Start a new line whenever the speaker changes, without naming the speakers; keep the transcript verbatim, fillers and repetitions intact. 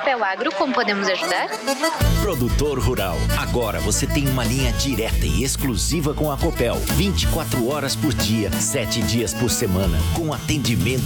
Copel Agro, como podemos ajudar?
Produtor rural, agora você tem uma linha direta e exclusiva com a Copel. vinte e quatro horas por dia, sete dias por semana, com atendimento